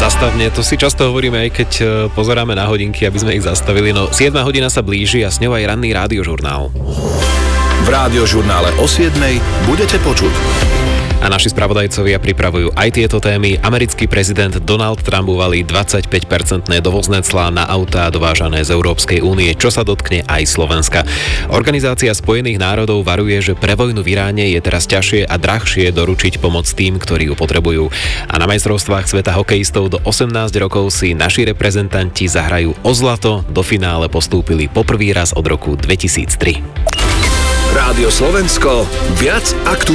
Zastavne, to si často hovoríme, aj keď pozeráme na hodinky, aby sme ich zastavili. No 7 hodina sa blíži a s ňou aj ranný rádiožurnál. V rádiožurnále o 7 budete počuť. A naši spravodajcovia pripravujú aj tieto témy. Americký prezident Donald Trump uvalí 25% dovozné clá na autá dovážané z Európskej únie, čo sa dotkne aj Slovenska. Organizácia Spojených národov varuje, že pre vojnu v Iráne je teraz ťažšie a drahšie doručiť pomoc tým, ktorí ju potrebujú. A na majstrovstvách sveta hokejistov do 18 rokov si naši reprezentanti zahrajú o zlato. Do finále postúpili poprvý raz od roku 2003. Rádio Slovensko, viac aktuálne.